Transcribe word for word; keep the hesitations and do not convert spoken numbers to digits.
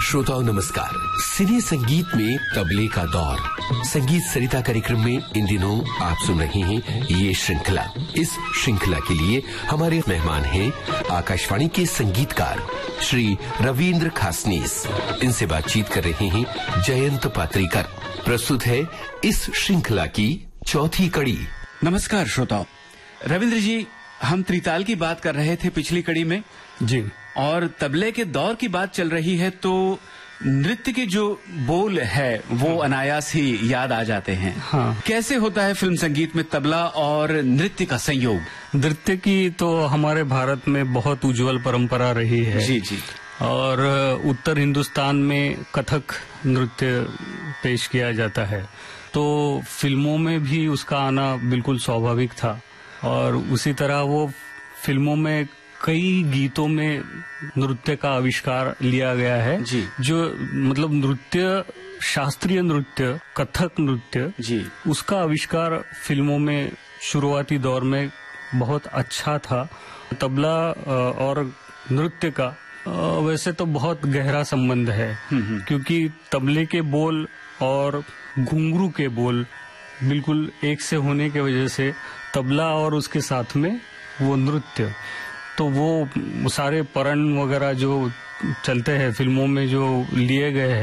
श्रोताओं नमस्कार। सिने संगीत में तबले का दौर, संगीत सरिता कार्यक्रम में इन दिनों आप सुन रहे हैं ये श्रृंखला। इस श्रृंखला के लिए हमारे मेहमान हैं आकाशवाणी के संगीतकार श्री रविंद्र खासनीस। इनसे बातचीत कर रहे हैं जयंत पात्रीकर। प्रस्तुत है इस श्रृंखला की चौथी कड़ी। नमस्कार श्रोताओं। रविंद्र जी, हम त्रिताल की बात कर रहे थे पिछली कड़ी में जी, और तबले के दौर की बात चल रही है, तो नृत्य के जो बोल है वो अनायास ही याद आ जाते हैं। हाँ। कैसे होता है फिल्म संगीत में तबला और नृत्य का संयोग? नृत्य की तो हमारे भारत में बहुत उज्जवल परंपरा रही है। जी जी। और उत्तर हिंदुस्तान में कथक नृत्य पेश किया जाता है, तो फिल्मों में भी उसका आना बिल्कुल स्वाभाविक था। और उसी तरह वो फिल्मों में कई गीतों में नृत्य का आविष्कार लिया गया है जी। जो मतलब नृत्य, शास्त्रीय नृत्य, कथक नृत्य जी, उसका आविष्कार फिल्मों में शुरुआती दौर में बहुत अच्छा था। तबला और नृत्य का वैसे तो बहुत गहरा संबंध है, क्योंकि तबले के बोल और घुंघरू के बोल बिल्कुल एक से होने की वजह से तबला और उसके साथ में वो नृत्य, तो वो सारे परण वगैरह जो चलते हैं फिल्मों में जो लिए गए हैं